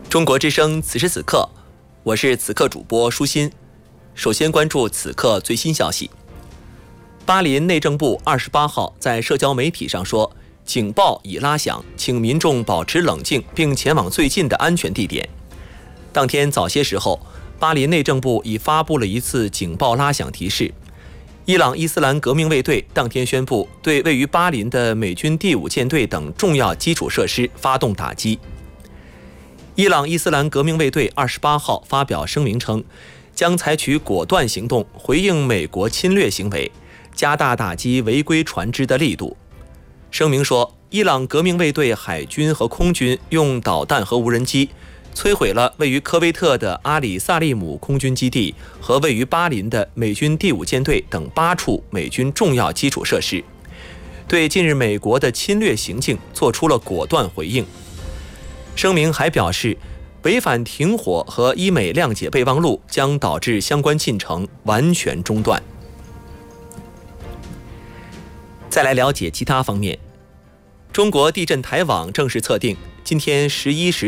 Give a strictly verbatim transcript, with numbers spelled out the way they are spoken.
中国之声此时此刻，我是此刻主播舒心。首先关注此刻最新消息。巴林内政部二十八号在社交媒体上说，警报已拉响，请民众保持冷静，并前往最近的安全地点。当天早些时候，巴林内政部已发布了一次警报拉响提示。伊朗伊斯兰革命卫队当天宣布对位于巴林的美军第五舰队等重要基础设施发动打击。伊朗伊斯兰革命卫队二十八号发表声明称，将采取果断行动回应美国侵略行为，加大打击违规船只的力度。声明说，伊朗革命卫队海军和空军用导弹和无人机摧毁了位于科威特的阿里萨利姆空军基地和位于巴林的美军第五舰队等八处美军重要基础设施，对近日美国的侵略行径做出了果断回应。声明还表示，违反停火和伊美谅解备忘录将导致相关进程完全中断。再来了解其他方面，中国地震台网正式测定，今天十一时